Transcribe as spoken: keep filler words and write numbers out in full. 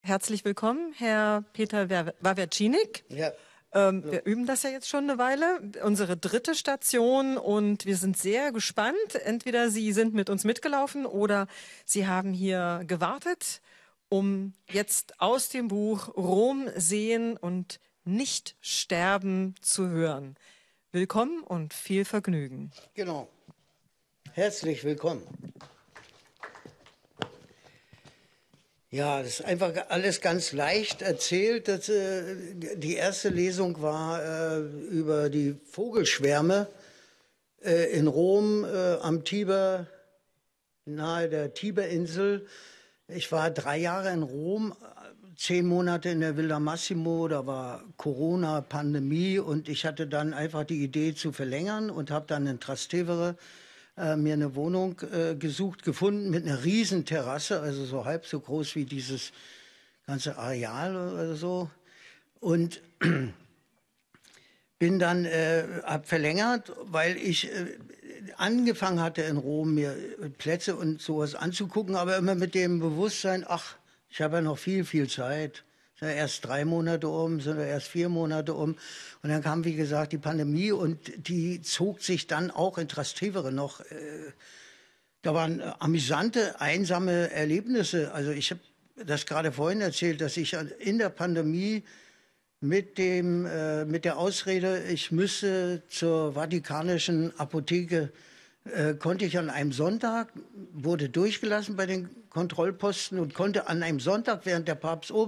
Herzlich willkommen, Herr Peter Wawrczynic. Ja. Ähm, wir üben das ja jetzt schon eine Weile. Unsere dritte Station und wir sind sehr gespannt. Entweder Sie sind mit uns mitgelaufen oder Sie haben hier gewartet, um jetzt aus dem Buch Rom sehen und nicht sterben zu hören. Willkommen und viel Vergnügen. Genau. Herzlich willkommen. Ja, das ist einfach alles ganz leicht erzählt. Das, äh, die erste Lesung war äh, über die Vogelschwärme äh, in Rom äh, am Tiber, nahe der Tiberinsel. Ich war drei Jahre in Rom, zehn Monate in der Villa Massimo, da war Corona, Pandemie und ich hatte dann einfach die Idee zu verlängern und habe dann in Trastevere äh, mir eine Wohnung äh, gesucht, gefunden mit einer riesen Terrasse, also so halb so groß wie dieses ganze Areal oder so. Und bin dann äh, hab verlängert, weil ich äh, angefangen hatte in Rom mir Plätze und sowas anzugucken, aber immer mit dem Bewusstsein, ach, ich habe ja noch viel, viel Zeit. Sind ja erst drei Monate um, sind ja erst vier Monate um. Und dann kam, wie gesagt, die Pandemie und die zog sich dann auch in Trastevere noch. Äh, da waren äh, amüsante, einsame Erlebnisse. Also ich habe das gerade vorhin erzählt, dass ich in der Pandemie mit dem äh, mit der Ausrede, ich müsse zur Vatikanischen Apotheke, äh, konnte ich an einem Sonntag, wurde durchgelassen bei den Kontrollposten und konnte an einem Sonntag, während der Papst